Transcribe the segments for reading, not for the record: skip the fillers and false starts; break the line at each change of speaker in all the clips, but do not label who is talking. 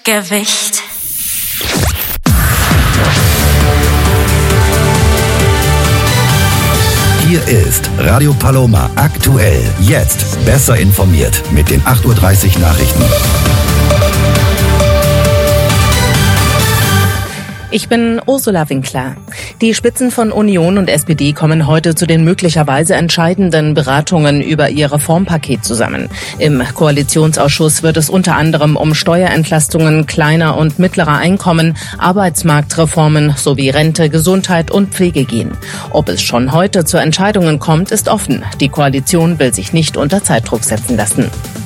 Gewicht.
Hier ist Radio Paloma aktuell. Jetzt besser informiert mit den 8:30 Uhr Nachrichten.
Ich bin Ursula Winkler. Die Spitzen von Union und SPD kommen heute zu den möglicherweise entscheidenden Beratungen über ihr Reformpaket zusammen. Im Koalitionsausschuss wird es unter anderem um Steuerentlastungen kleiner und mittlerer Einkommen, Arbeitsmarktreformen sowie Rente, Gesundheit und Pflege gehen. Ob es schon heute zu Entscheidungen kommt, ist offen. Die Koalition will sich nicht unter Zeitdruck setzen lassen.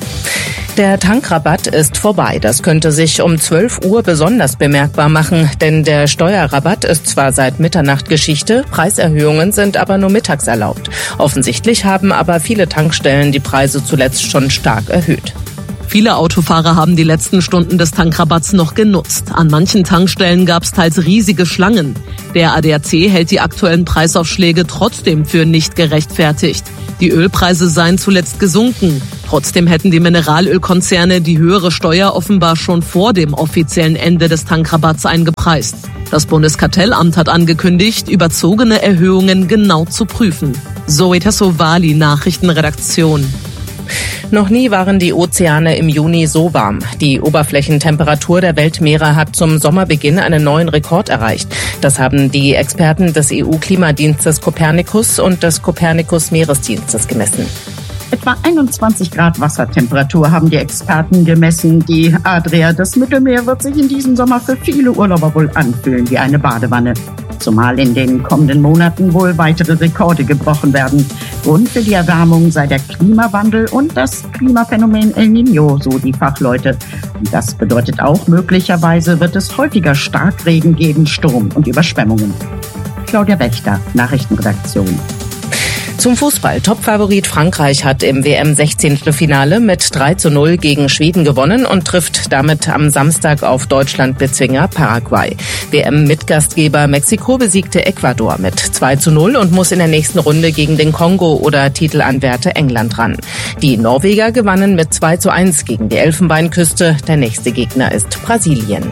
Der Tankrabatt ist vorbei. Das könnte sich um 12 Uhr besonders bemerkbar machen, denn der Steuerrabatt ist zwar seit Mitternacht Geschichte, Preiserhöhungen sind aber nur mittags erlaubt. Offensichtlich haben aber viele Tankstellen die Preise zuletzt schon stark erhöht.
Viele Autofahrer haben die letzten Stunden des Tankrabatts noch genutzt. An manchen Tankstellen gab es teils riesige Schlangen. Der ADAC hält die aktuellen Preisaufschläge trotzdem für nicht gerechtfertigt. Die Ölpreise seien zuletzt gesunken. Trotzdem hätten die Mineralölkonzerne die höhere Steuer offenbar schon vor dem offiziellen Ende des Tankrabatts eingepreist. Das Bundeskartellamt hat angekündigt, überzogene Erhöhungen genau zu prüfen. Zoe Tassovali, Nachrichtenredaktion.
Noch nie waren die Ozeane im Juni so warm. Die Oberflächentemperatur der Weltmeere hat zum Sommerbeginn einen neuen Rekord erreicht. Das haben die Experten des EU-Klimadienstes Copernicus und des Copernicus-Meeresdienstes gemessen.
Etwa 21 Grad Wassertemperatur haben die Experten gemessen. Die Adria, das Mittelmeer, wird sich in diesem Sommer für viele Urlauber wohl anfühlen wie eine Badewanne. Zumal in den kommenden Monaten wohl weitere Rekorde gebrochen werden. Grund für die Erwärmung sei der Klimawandel und das Klimaphänomen El Niño, so die Fachleute. Das bedeutet auch, möglicherweise wird es häufiger Starkregen geben, Sturm und Überschwemmungen. Claudia Wächter, Nachrichtenredaktion.
Zum Fußball. Topfavorit Frankreich hat im WM-16. mit 3:0 gegen Schweden gewonnen und trifft damit am Samstag auf Deutschland-Bezwinger Paraguay. WM-Mitgastgeber Mexiko besiegte Ecuador mit 2:0 und muss in der nächsten Runde gegen den Kongo oder Titelanwärter England ran. Die Norweger gewannen mit 2:1 gegen die Elfenbeinküste. Der nächste Gegner ist Brasilien.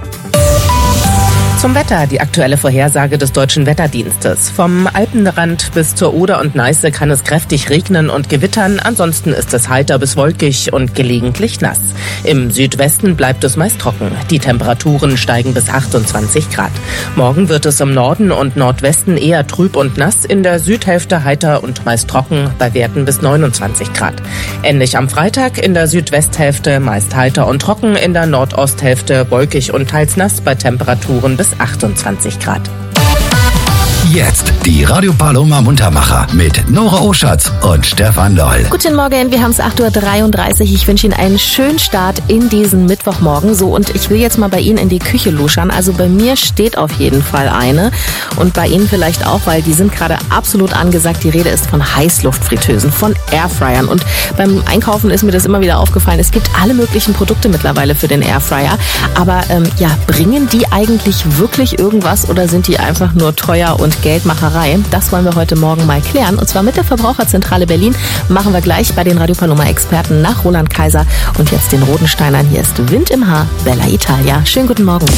Zum Wetter, die aktuelle Vorhersage des Deutschen Wetterdienstes. Vom Alpenrand bis zur Oder und Neiße kann es kräftig regnen und gewittern. Ansonsten ist es heiter bis wolkig und gelegentlich nass. Im Südwesten bleibt es meist trocken. Die Temperaturen steigen bis 28 Grad. Morgen wird es im Norden und Nordwesten eher trüb und nass. In der Südhälfte heiter und meist trocken, bei Werten bis 29 Grad. Ähnlich am Freitag in der Südwesthälfte meist heiter und trocken. In der Nordosthälfte wolkig und teils nass bei Temperaturen bis 28 Grad.
Jetzt die Radio Paloma Muntermacher mit Nora Oschatz und Stefan Loll.
Guten Morgen, wir haben es 8:33 Uhr. Ich wünsche Ihnen einen schönen Start in diesen Mittwochmorgen. So, und ich will jetzt mal bei Ihnen in die Küche luschern. Also bei mir steht auf jeden Fall eine und bei Ihnen vielleicht auch, weil die sind gerade absolut angesagt. Die Rede ist von Heißluftfritteusen, von Airfryern. Und beim Einkaufen ist mir das immer wieder aufgefallen. Es gibt alle möglichen Produkte mittlerweile für den Airfryer. Aber bringen die eigentlich wirklich irgendwas oder sind die einfach nur teuer und Geldmacherei? Das wollen wir heute Morgen mal klären. Und zwar mit der Verbraucherzentrale Berlin. Machen wir gleich bei den Radio Paloma Experten nach Roland Kaiser und jetzt den Rodensteinern. Hier ist Wind im Haar, Bella Italia. Schönen guten Morgen.